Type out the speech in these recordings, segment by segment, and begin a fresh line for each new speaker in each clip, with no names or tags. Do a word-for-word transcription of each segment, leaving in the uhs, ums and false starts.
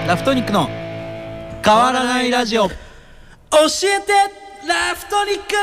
ラフトニックの変わらないラジオ。教えてラフトニック。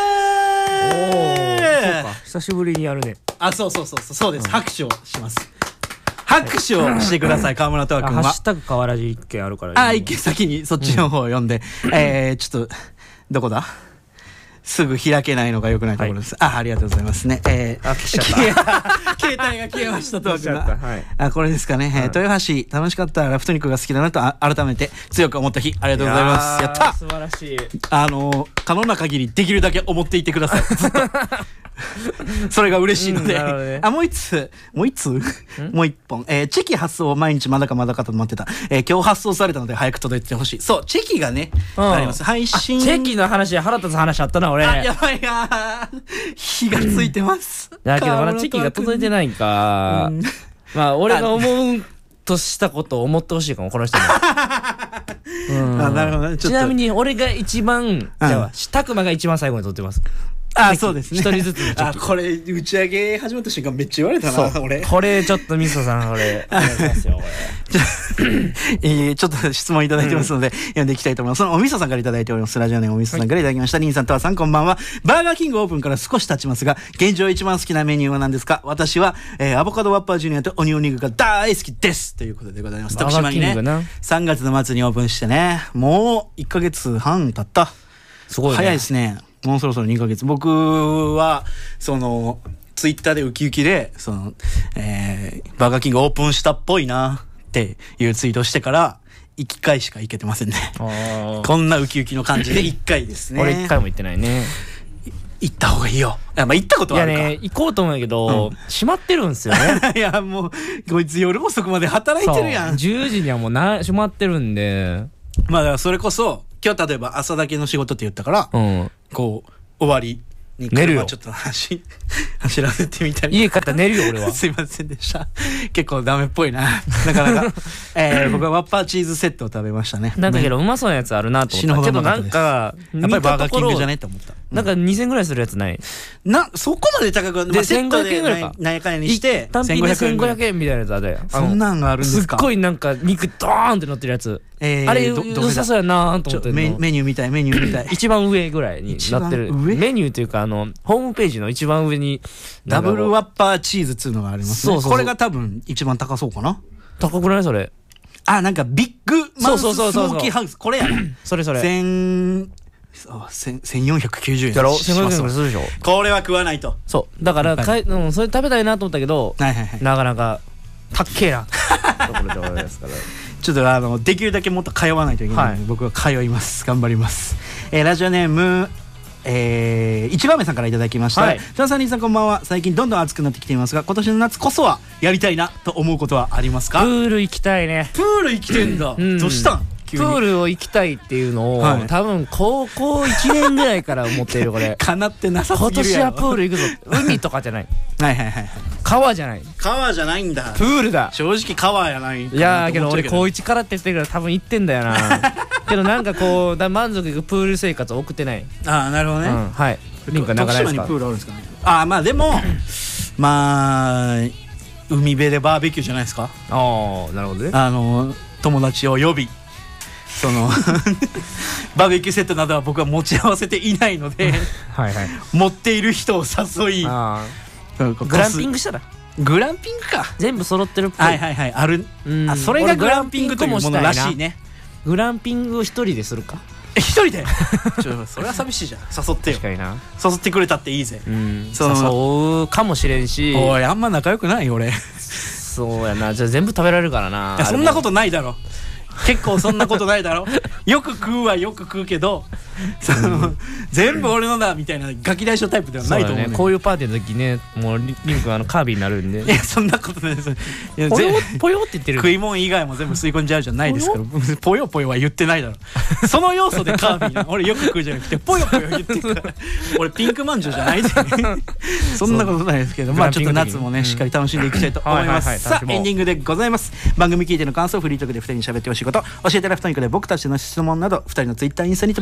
そうか、久しぶりにやるね。
あ、そうそうそうそうそうです、うん、拍手をします。拍手をしてください。川村とわくんは
ハッシュタグ変わらず一件あるから、
あ、一件先にそっちの方を読んで、うん、えー、ちょっとどこだ、すぐ開けないのが良くないところです、はい、あ、ありがとうございますね。えー、
あ、消しちゃった
携帯が消えましたとわくんが、
はい、
あ、これですかね、はい、えー、豊橋楽しかった、ラフトニックが好きだなと改めて強く思った日。ありがとうございます。やった、
素晴らしい。あ
の可能な限りできるだけ思っていてください。ずっとそれが嬉しいので、うんね、あ、もう一つもう一つもう一本、えー、チェキ発送を毎日まだかまだかと待ってた、えー、今日発送されたので早く届いてほしい。そう、チェキがね、うん、あります。配信
チェキの話で腹立つ話あったな俺。
あ、やばいな、火がついてます。
だけどまだチェキが届いてないんか、うん、まあ俺が思うとしたことを思ってほしいかも、この人に。うん、あ、なるほどね。ちなみに俺が一番、うん、じゃあたくまが一番最後に撮ってます。
あ、そうですね。
一人ずつ。
あ、これ打ち上げ始まった瞬間めっちゃ言われたな、俺。
これちょっとミストさん、俺お願いしますよ、これ。
えー、ちょっと質問いただいてますので、うん、読んでいきたいと思います。そのおみそさんからいただいております。ラジオネームおみそさんからいただきました。リンさん、とわさん、こんばんは。バーガーキングオープンから少し経ちますが、現状一番好きなメニューは何ですか？私は、えー、アボカドワッパージュニアとオニオンリングが大好きです。ということでございます。徳島にね、さんがつの末にオープンしてね、もういっかげつはん経った。
すごいね。
早いですね。もうそろそろにかげつ。僕はそのツイッターでウキウキでその、えー、バーガーキングオープンしたっぽいなっていうツイートしてからいっかいしか行けてませんね。こんなウキウキの感じでいっかいですね。
俺いっかいも行ってないね。
行った方がいいよ。いや、まあ、行ったことはあるか。
いやね、行こうと思うんやけど、うん、閉まってるんですよね。
いや、もうこいつ夜遅くまで働いてるやん。
じゅうじにはもうな閉まってるんで、
まあだからそれこそ今日例えば朝だけの仕事って言ったから、うん、こう終わりに車ちょっと走走らせてみたり、
家帰ったら寝るよ俺は。
すいませんでした。結構ダメっぽいな、なかなか。えー、僕はワッパーチーズセットを食べましたね。
なんかけどうまそうなやつあるなと思ったけど、なんか
やっぱりバーガーキングじゃねって思った。
なんかにせんぐらいするやつない
な、そこまで高く、
でせんごひゃくえんぐらいか、
なんやかんやにして
単品でせんごひゃくえんみたいなやつあれ。
そんなんがあるんですか？
すっごいなんか肉ドーンって乗ってるやつ、えー、あれ良さそうやなーと思ってんの。
メニューみたい、メニューみたい。
一番上ぐらいになってるメニューというか、あのホームページの一番上に
ダブルワッパーチーズっつうのがありますね。そうそうそう、これが多分一番高そうかな。
高くないそれ？
あ、なんかビッグマウススモーキーハウス、これやな。
それそれ
千せんよんひゃくきゅうじゅうえん
だろ。せんごひゃくえんするでしょ。
これは食わないと。
そうだからかい、うん、それ食べたいなと思ったけど、はいはいはい、なかなかたっけえなところでございますから。
ちょっとあのできるだけもっと通わないといけないので、はい、僕は通います。頑張ります。えー、ラジオネームえー、一番目さんからいただきました。はい、ジョンさん、リンさん、こんばんは。最近どんどん暑くなってきていますが、今年の夏こそはやりたいなと思うことはありますか？
プール行きたいね。
プール行きてんだ、うん、どうしたん？
プールを行きたいっていうのを、はい、多分高校いちねんぐらいから思っている。これ
かなってなさすぎるやろ。
今年はプール行くぞ。海とかじゃない。
はいはいはい、
川じゃない。
川じゃないんだ、
プールだ。
正直川やない。
いやーけど俺高いちからって言ってるから多分行ってんだよな。けどなんかこうだ満足いくプール生活を送ってない。
ああ、なるほどね、うん、
はい。リンクは長いですか？
徳島にプールあるんですかね。ああ、まあでもまあ海辺でバーベキューじゃないですか。
ああ、なるほどね。
あの友達を呼び、そのバーベキューセットなどは僕は持ち合わせていないのではい、はい、持っている人を誘い、あ
グランピングしたら。
グランピングか。
全部揃ってるっぽい。
はいはいはい、ある。あ、それがグランピングというものらしいね。
グランピングを一人でするか。
え、一人でちょそれは寂しいじゃん。誘ってよ。
確かにな。
誘ってくれたっていいぜ。
うん、その誘うかもしれんし。
おい、あんま仲良くない俺。
そうやな。じゃあ全部食べられるからな。
いや、そんなことないだろ。結構そんなことないだろ。よく食うはよく食うけど、その、うん、全部俺のだみたいなガキ大将タイプではないと思うね。
そうだね、こういうパーティーの時ね、もうリンクあのカービィになるんで。
いや、そんなことないです。いや、
ポヨポヨって言ってる。
食い物以外も全部吸い込んじゃうじゃないですから。ポヨポヨは言ってないだろ。その要素でカービィな。俺よく食うじゃなくてポヨポヨ言ってるから。俺ピンクまんじゅうじゃないで。そんなことないですけど、まあちょっと夏もね、しっかり楽しんでいきたいと思います。さあエンディングでございます。番組聞いての感想、フリートークでふたりに喋ってほしいこと、教えてラフトニックで僕たちの質問などふたりのツイッター、インスタにて募集しております。 。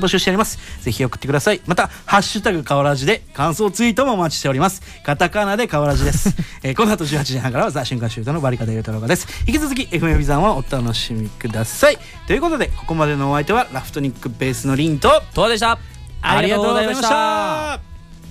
ぜひ送ってください。またハッシュタグかわらじで感想ツイートもお待ちしております。カタカナでかわらじです、えー、この後じゅうはちじはんからはザ瞬間シュートのバリカタユータロガです。引き続き エフエム ビザンはお楽しみください。ということでここまでのお相手はラフトニックベースのリンと
トアでした。
ありがとうございました。